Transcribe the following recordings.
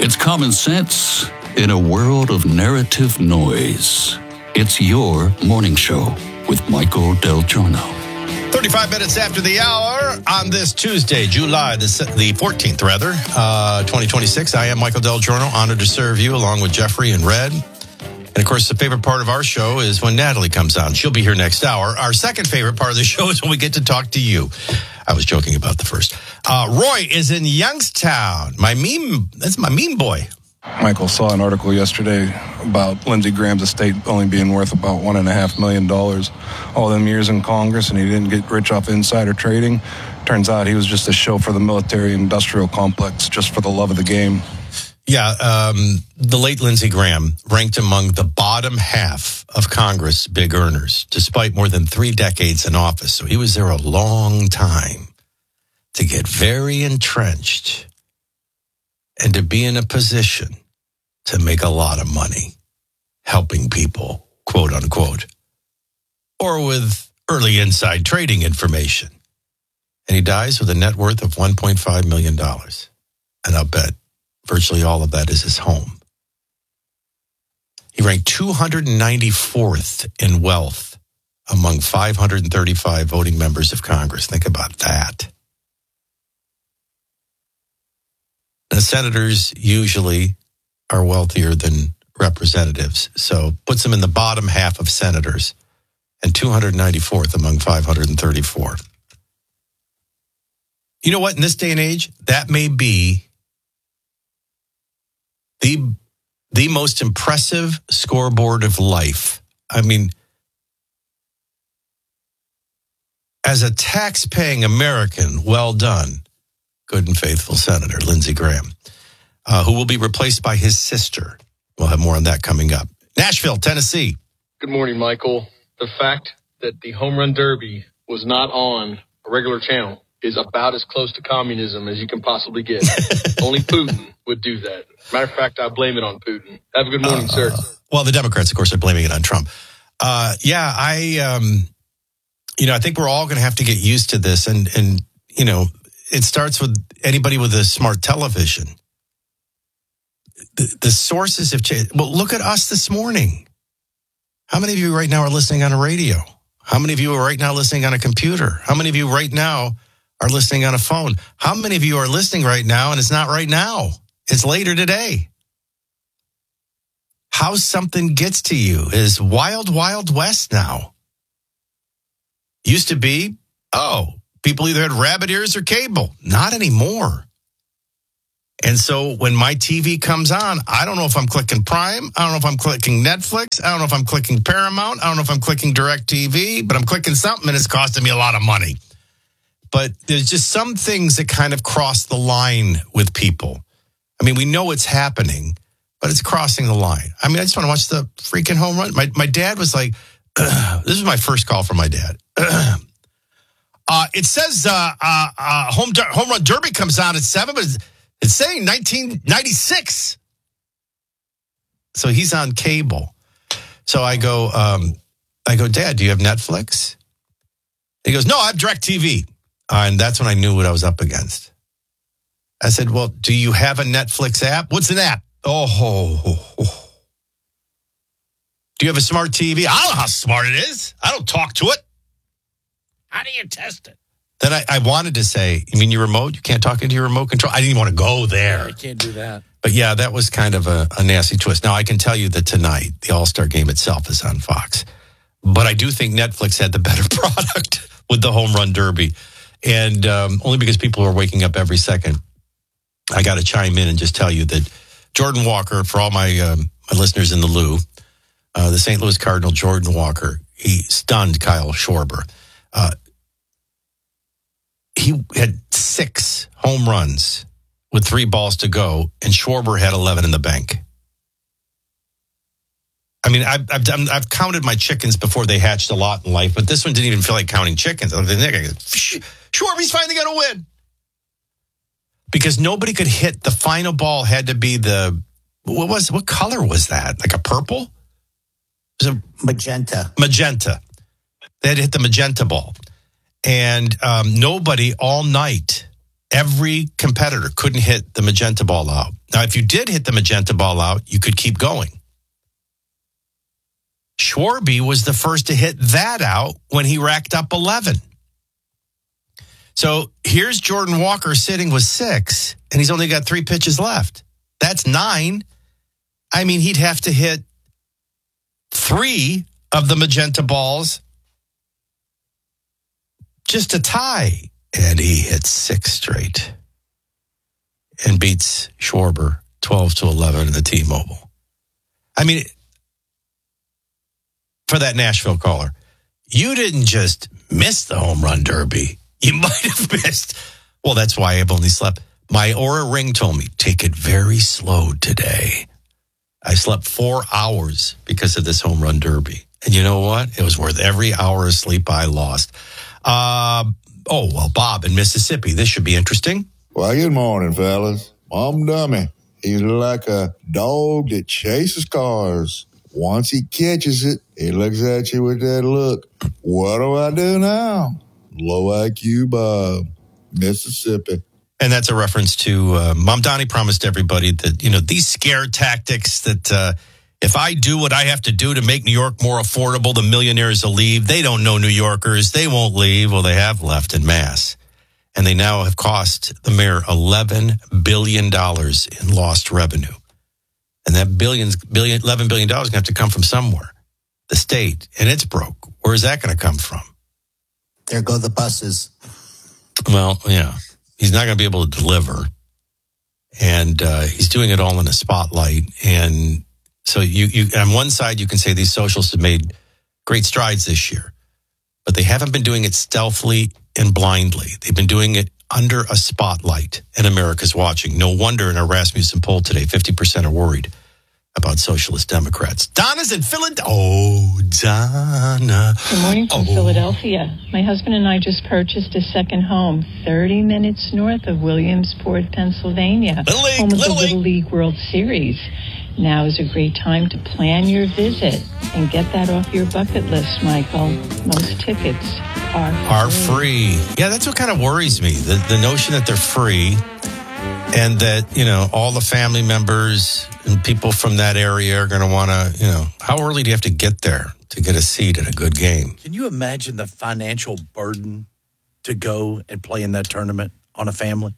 It's common sense in a world of narrative noise. It's your morning show with Michael Del Giorno. 35 minutes after the hour on this Tuesday, July the 14th, 2026. I am Michael Del Giorno, honored to serve you along with Jeffrey and Red. And, of course, the favorite part of our show is when Natalie comes on. She'll be here next hour. Our second favorite part of the show is when we get to talk to you. I was joking about the first. Roy is in Youngstown. That's my meme boy. Michael saw an article yesterday about Lindsey Graham's estate only being worth about $1.5 million. All them years in Congress, and he didn't get rich off insider trading. Turns out he was just a show for the military-industrial complex, just for the love of the game. Yeah, the late Lindsey Graham ranked among the bottom half of Congress big earners, despite more than 3 decades in office. So he was there a long time to get very entrenched and to be in a position to make a lot of money helping people, quote unquote, or with early inside trading information. And he dies with a net worth of $1.5 million. And I'll bet virtually all of that is his home. He ranked 294th in wealth among 535 voting members of Congress. Think about that. The senators usually are wealthier than representatives, so puts them in the bottom half of senators and 294th among 534. You know what? In this day and age, that may be the most impressive scoreboard of life. I mean, as a tax-paying American, well done, good and faithful Senator Lindsey Graham, who will be replaced by his sister. We'll have more on that coming up. Nashville, Tennessee. Good morning, Michael. The fact that the Home Run Derby was not on a regular channel is about as close to communism as you can possibly get. Only Putin would do that. Matter of fact, I blame it on Putin. Have a good morning, sir. Well, the Democrats, of course, are blaming it on Trump. I think we're all going to have to get used to this. And it starts with anybody with a smart television. The sources have changed. Well, look at us this morning. How many of you right now are listening on a radio? How many of you are right now listening on a computer? How many of you right now are listening on a phone? How many of you are listening right now and it's not right now? It's later today. How something gets to you is wild, wild west now. Used to be, people either had rabbit ears or cable. Not anymore. And so when my TV comes on, I don't know if I'm clicking Prime. I don't know if I'm clicking Netflix. I don't know if I'm clicking Paramount. I don't know if I'm clicking DirecTV, but I'm clicking something and it's costing me a lot of money. But there's just some things that kind of cross the line with people. I mean, we know it's happening, but it's crossing the line. I mean, I just want to watch the freaking home run. My dad was like, this is my first call from my dad. It says home run derby comes on at 7, but it's saying 1996. So he's on cable. So I go, Dad, do you have Netflix? He goes, no, I have DirecTV. And that's when I knew what I was up against. I said, well, do you have a Netflix app? What's an app? Do you have a smart TV? I don't know how smart it is. I don't talk to it. How do you test it? Then I wanted to say, you mean your remote? You can't talk into your remote control? I didn't even want to go there. I can't do that. But yeah, that was kind of a nasty twist. Now, I can tell you that tonight, the All-Star game itself is on Fox. But I do think Netflix had the better product with the Home Run Derby. And only because people are waking up every second, I got to chime in and just tell you that Jordan Walker, for all my listeners in the Lou, the St. Louis Cardinal, Jordan Walker, he stunned Kyle Schwarber. He had 6 home runs with 3 balls to go, and Schwarber had 11 in the bank. I mean, I've counted my chickens before they hatched a lot in life, but this one didn't even feel like counting chickens. Schwarber's finally going to win. Because nobody could hit. The final ball had to be what color was that? Like a purple? It was a magenta. Magenta. They had to hit the magenta ball. And nobody all night Every competitor couldn't hit the magenta ball out. Now, if you did hit the magenta ball out, you could keep going. Schwarber was the first to hit that out when he racked up 11. So here's Jordan Walker sitting with 6, and he's only got 3 pitches left. That's 9. I mean, he'd have to hit 3 of the magenta balls just to tie. And he hits 6 straight and beats Schwarber 12-11 in the T-Mobile. I mean, for that Nashville caller, you didn't just miss the home run derby. You might have missed. Well, that's why I've only slept. My Oura Ring told me, take it very slow today. I slept 4 hours because of this home run derby. And you know what? It was worth every hour of sleep I lost. Bob in Mississippi. This should be interesting. Well, good morning, fellas. I'm Dummy. He's like a dog that chases cars. Once he catches it, he looks at you with that look. What do I do now? Low IQ Bob, Mississippi. And that's a reference to Mom Donnie promised everybody that, these scare tactics that if I do what I have to do to make New York more affordable, the millionaires will leave. They don't know New Yorkers. They won't leave. Well, they have left en masse. And they now have cost the mayor $11 billion in lost revenue. And that $11 billion is going to have to come from somewhere. The state. And it's broke. Where is that going to come from? There go the buses. Well, yeah. He's not going to be able to deliver. And he's doing it all in a spotlight. And so you on one side, you can say these socialists have made great strides this year, but they haven't been doing it stealthily and blindly. They've been doing it under a spotlight, and America's watching. No wonder in a Rasmussen poll today, 50% are worried about socialist Democrats. Donna's in Philadelphia. Oh, Donna. Good morning from Philadelphia. My husband and I just purchased a second home 30 minutes north of Williamsport, Pennsylvania, home of the Little League World Series. Now is a great time to plan your visit and get that off your bucket list, Michael. Most tickets are free. Yeah, that's what kind of worries me. The notion that they're free and that, all the family members and people from that area are going to want to, how early do you have to get there to get a seat at a good game? Can you imagine the financial burden to go and play in that tournament on a family?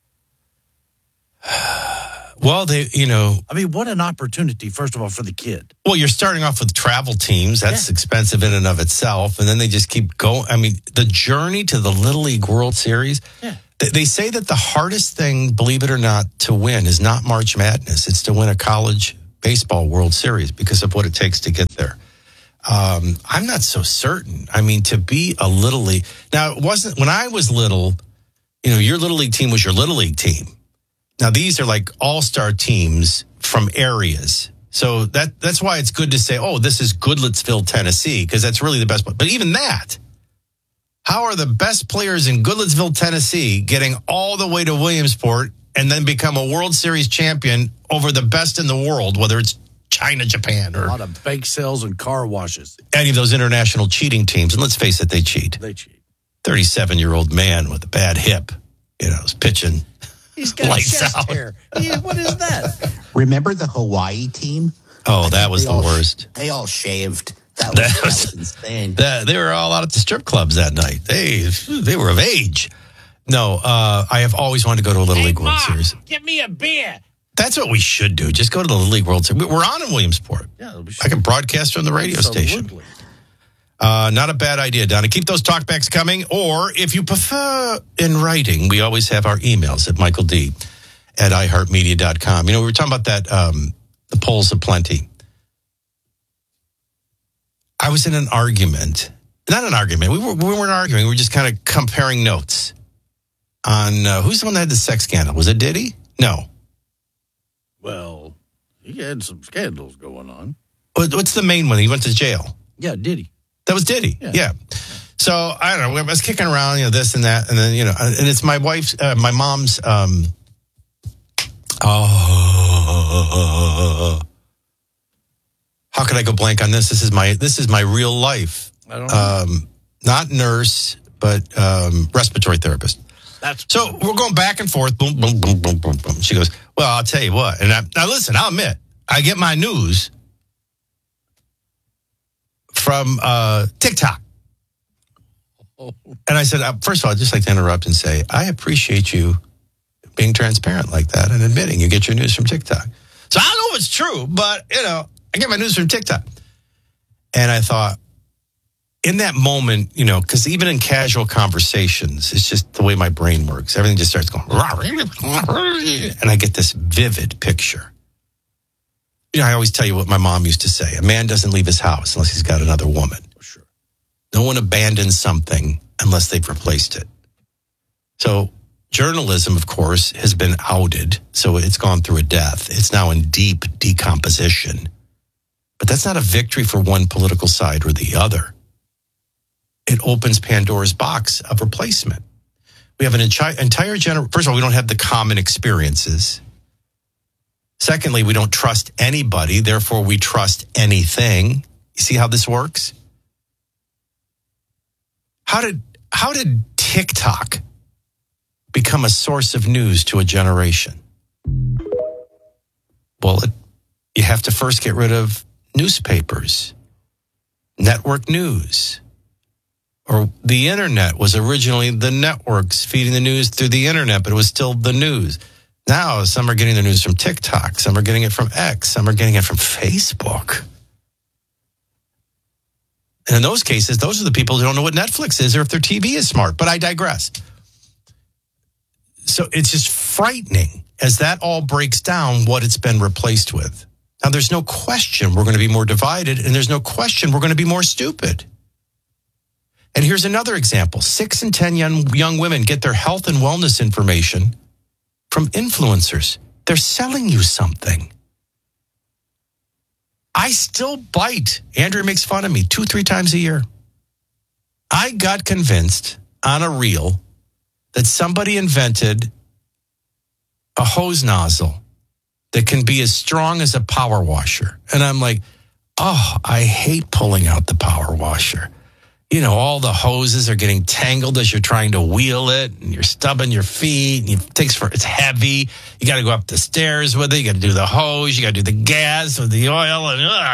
Well, I mean, what an opportunity, first of all, for the kid. Well, you're starting off with travel teams. That's expensive in and of itself. And then they just keep going. I mean, the journey to the Little League World Series, they say that the hardest thing, believe it or not, to win is not March Madness. It's to win a college baseball World Series because of what it takes to get there. I'm not so certain. I mean, to be a Little League. Now, it wasn't when I was little, your Little League team was your Little League team. Now, these are like all-star teams from areas. So that's why it's good to say, this is Goodlettsville, Tennessee, because that's really the best. But even that, how are the best players in Goodlettsville, Tennessee getting all the way to Williamsport and then become a World Series champion over the best in the world, whether it's China, Japan, or a lot of bake sales and car washes. Any of those international cheating teams. And let's face it, they cheat. 37-year-old man with a bad hip, is pitching. He's got chest hair. What is that? Remember the Hawaii team? Oh, that was the worst. They all shaved. That was insane. They were all out at the strip clubs that night. They were of age. No, I have always wanted to go to a Little League World Series. Give me a beer. That's what we should do. Just go to the Little League World Series. We're on in Williamsport. Yeah, I can broadcast from the radio station. Not a bad idea, Donna. Keep those talkbacks coming. Or if you prefer in writing, we always have our emails at michaeld@iheartmedia.com. We were talking about that, the polls of plenty. I was in an argument. Not an argument. We weren't arguing. We were just kind of comparing notes on who's the one that had the sex scandal. Was it Diddy? No. Well, he had some scandals going on. What's the main one? He went to jail. Yeah, Diddy. That was Diddy. Yeah. So I don't know. I was kicking around, this and that, and then and it's my wife's, my mom's. How could I go blank on this? This is my real life. I don't know. Not nurse, but respiratory therapist. So we're going back and forth. Boom, boom, boom, boom, boom, boom. She goes, well, I'll tell you what. And now listen, I'll admit, I get my news from TikTok. And I said, first of all, I'd just like to interrupt and say, I appreciate you being transparent like that and admitting you get your news from TikTok. So I don't know if it's true, but, I get my news from TikTok. And I thought, in that moment, because even in casual conversations, it's just the way my brain works. Everything just starts going, and I get this vivid picture. I always tell you what my mom used to say. A man doesn't leave his house unless he's got another woman. Sure. No one abandons something unless they've replaced it. So journalism, of course, has been outed. So it's gone through a death. It's now in deep decomposition. But that's not a victory for one political side or the other. It opens Pandora's box of replacement. We have an entire generation. First of all, we don't have the common experiences. Secondly, we don't trust anybody. Therefore, we trust anything. You see how this works? How did TikTok become a source of news to a generation? Well, you have to first get rid of newspapers, network news. Or the internet was originally the networks feeding the news through the internet, but it was still the news. Now, some are getting the news from TikTok. Some are getting it from X. Some are getting it from Facebook. And in those cases, those are the people who don't know what Netflix is or if their TV is smart. But I digress. So it's just frightening as that all breaks down what it's been replaced with. Now, there's no question we're going to be more divided, and there's no question we're going to be more stupid. And here's another example. 6 in 10 young women get their health and wellness information from influencers. They're selling you something. I still bite. Andrea makes fun of me 2-3 times a year. I got convinced on a reel that somebody invented a hose nozzle that can be as strong as a power washer. And I'm like, oh, I hate pulling out the power washer. All the hoses are getting tangled as you're trying to wheel it, and you're stubbing your feet, and it's heavy. You got to go up the stairs with it. You got to do the hose. You got to do the gas with the oil.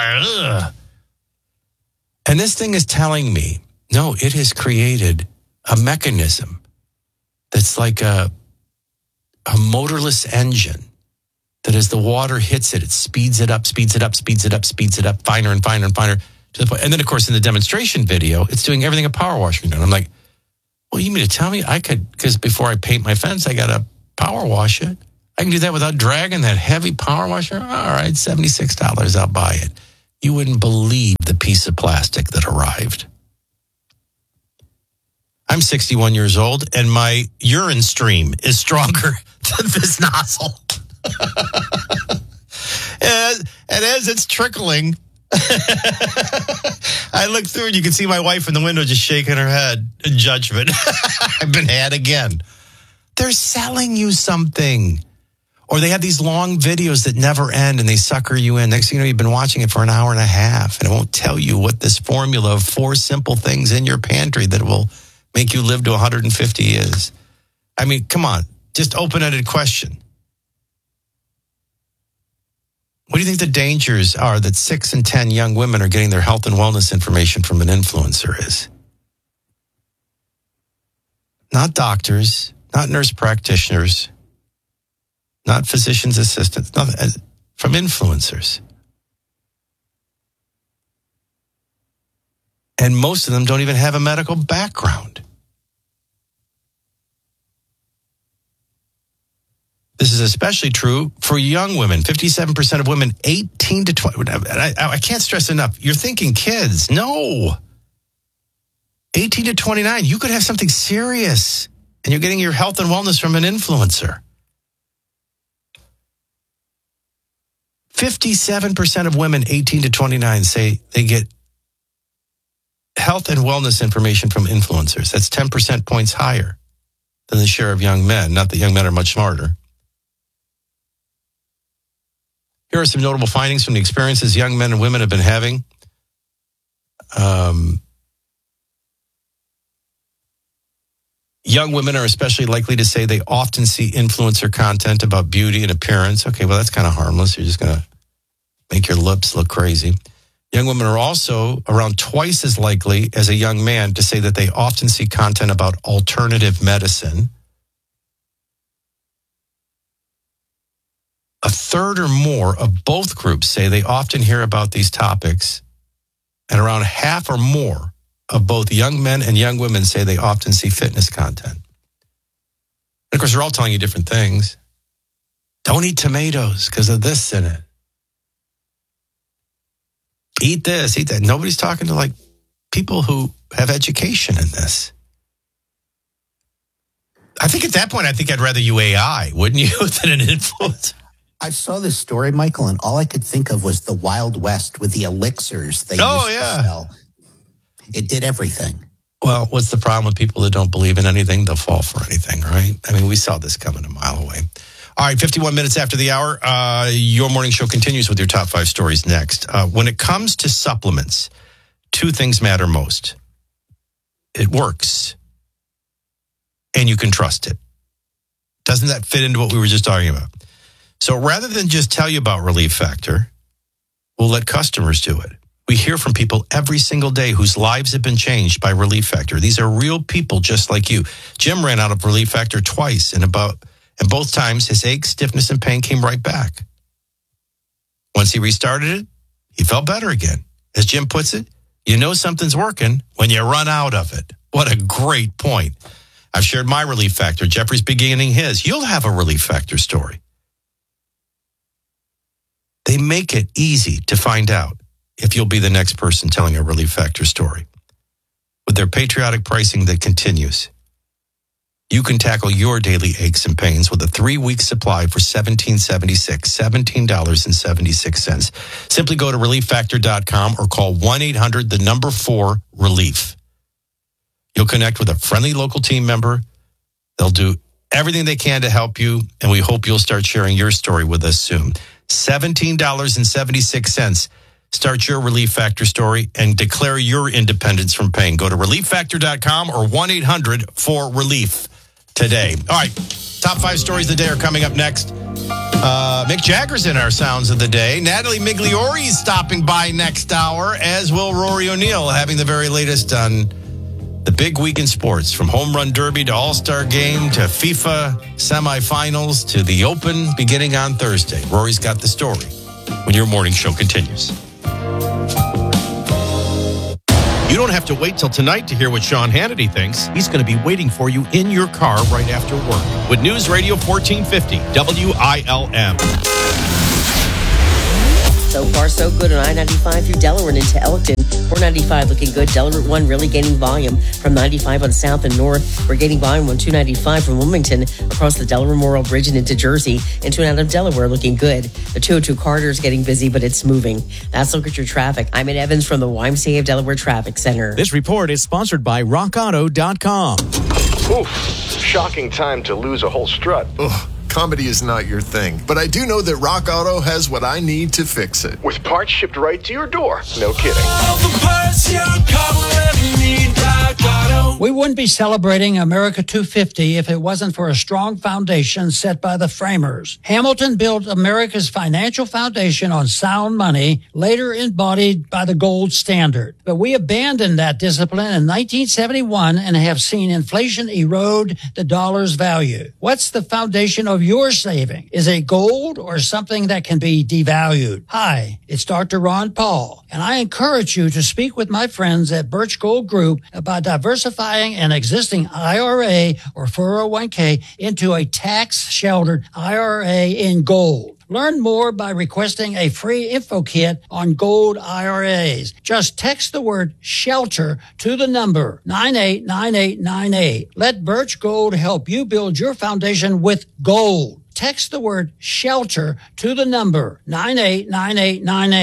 And this thing is telling me, no, it has created a mechanism that's like a motorless engine that as the water hits it, it speeds it up, finer and finer and finer. To the point. And then, of course, in the demonstration video, it's doing everything a power washer can do. And I'm like, well, you mean to tell me I could, because before I paint my fence, I got to power wash it. I can do that without dragging that heavy power washer? All right, $76, I'll buy it. You wouldn't believe the piece of plastic that arrived. I'm 61 years old, and my urine stream is stronger than this nozzle. and as it's trickling, I look through and you can see my wife in the window just shaking her head in judgment. I've been had again. They're selling you something. Or they have these long videos that never end and they sucker you in. Next thing you know, you've been watching it for an hour and a half and it won't tell you what this formula of 4 simple things in your pantry that will make you live to 150 is. I mean, come on. Just open-ended question. What do you think the dangers are that 6 in 10 young women are getting their health and wellness information from an influencer is? Not doctors, not nurse practitioners, not physician's assistants, nothing, from influencers. And most of them don't even have a medical background. This is especially true for young women. 57% of women 18 to 20. I can't stress enough. You're thinking kids. No. 18 to 29. You could have something serious. And you're getting your health and wellness from an influencer. 57% of women 18 to 29 say they get health and wellness information from influencers. That's 10% points higher than the share of young men. Not that young men are much smarter. Here are some notable findings from the experiences young men and women have been having. Young women are especially likely to say they often see influencer content about beauty and appearance. Okay, well, that's kind of harmless. You're just going to make your lips look crazy. Young women are also around twice as likely as a young man to say that they often see content about alternative medicine. A third or more of both groups say they often hear about these topics, and around half or more of both young men and young women say they often see fitness content. And of course, they're all telling you different things. Don't eat tomatoes because of this in it. Eat this, eat that. Nobody's talking to like people who have education in this. I think at that point, I'd rather you AI, wouldn't you, than an influencer? I saw this story, Michael, and all I could think of was the Wild West with the elixirs they used to sell. It did everything. Well, what's the problem with people that don't believe in anything? They'll fall for anything, right? I mean, we saw this coming a mile away. All right, 51 minutes after the hour, your morning show continues with your top 5 stories next. When it comes to supplements, 2 things matter most. It works, and you can trust it. Doesn't that fit into what we were just talking about? So rather than just tell you about Relief Factor, we'll let customers do it. We hear from people every single day whose lives have been changed by Relief Factor. These are real people just like you. Jim ran out of Relief Factor twice, and both times his ache, stiffness, and pain came right back. Once he restarted it, he felt better again. As Jim puts it, you know something's working when you run out of it. What a great point. I've shared my Relief Factor. Jeffrey's beginning his. You'll have a Relief Factor story. They make it easy to find out if you'll be the next person telling a Relief Factor story. With their patriotic pricing that continues, you can tackle your daily aches and pains with a 3-week supply for $17.76. Simply go to ReliefFactor.com or call 1-800-4-RELIEF. You'll connect with a friendly local team member. They'll do everything they can to help you, and we hope you'll start sharing your story with us soon. $17.76. Start your Relief Factor story and declare your independence from pain. Go to ReliefFactor.com or 1-800-4-RELIEF today. All right, top 5 stories of the day are coming up next. Mick Jagger's in our Sounds of the Day. Natalie Migliore is stopping by next hour, as will Rory O'Neill, having the very latest on the big week in sports, from Home Run Derby to All-Star Game to FIFA semifinals to the Open beginning on Thursday. Rory's got the story when your morning show continues. You don't have to wait till tonight to hear what Sean Hannity thinks. He's going to be waiting for you in your car right after work with News Radio 1450 WILM. So far, so good on I-95 through Delaware and into Elkton. 495 looking good. Delaware 1 really gaining volume from 95 on South and North. We're gaining volume on 295 from Wilmington across the Delaware Memorial Bridge and into Jersey. Into and out of Delaware looking good. The 202 corridor is getting busy, but it's moving. That's a look at your traffic. I'm in Evans from the YMCA of Delaware Traffic Center. This report is sponsored by RockAuto.com. Oof, shocking time to lose a whole strut. Ugh. Comedy is not your thing, but I do know that Rock Auto has what I need to fix it. With parts shipped right to your door. No kidding. All the parts your car will ever need, Rock Auto. We wouldn't be celebrating America 250 if it wasn't for a strong foundation set by the framers. Hamilton built America's financial foundation on sound money, later embodied by the gold standard. But we abandoned that discipline in 1971 and have seen inflation erode the dollar's value. What's the foundation of your saving? Is it gold or something that can be devalued? Hi, it's Dr. Ron Paul, and I encourage you to speak with my friends at Birch Gold Group about diversifying an existing IRA or 401k into a tax-sheltered IRA in gold. Learn more by requesting a free info kit on gold IRAs. Just text the word SHELTER to the number 989898. Let Birch Gold help you build your foundation with gold. Text the word SHELTER to the number 989898.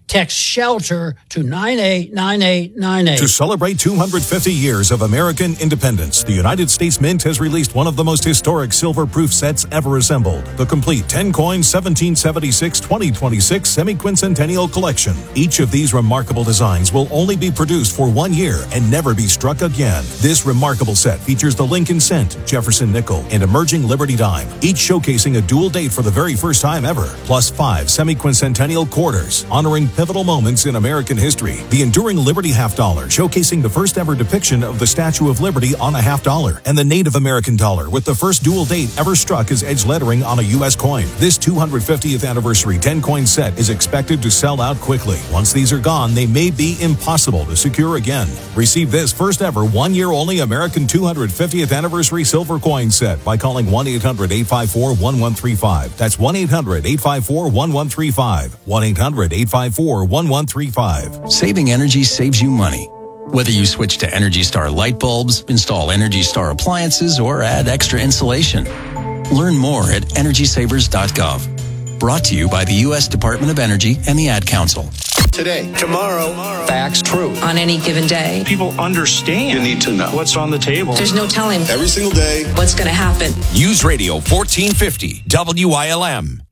Text SHELTER to 989898. To celebrate 250 years of American independence, the United States Mint has released one of the most historic silver-proof sets ever assembled. The complete 10-coin 1776-2026 semi-quincentennial collection. Each of these remarkable designs will only be produced for 1 year and never be struck again. This remarkable set features the Lincoln Cent, Jefferson Nickel, and emerging Liberty Dime, each showcasing a dual date for the very first time ever, plus 5 semi-quincentennial quarters, honoring pivotal moments in American history. The enduring Liberty half dollar, showcasing the first ever depiction of the Statue of Liberty on a half dollar, and the Native American dollar with the first dual date ever struck as edge lettering on a U.S. coin. This 250th anniversary 10-coin set is expected to sell out quickly. Once these are gone, they may be impossible to secure again. Receive this first ever 1 year only American 250th anniversary silver coin set by calling 1-800-854-1135. That's 1-800-854-1135. 1-800-854-1135. Saving energy saves you money. Whether you switch to Energy Star light bulbs, install Energy Star appliances, or add extra insulation. Learn more at EnergySavers.gov. Brought to you by the U.S. Department of Energy and the Ad Council. Today, tomorrow, facts, truth. On any given day. People understand. You need to know what's on the table. There's no telling every single day what's going to happen. News Radio 1450 WILM.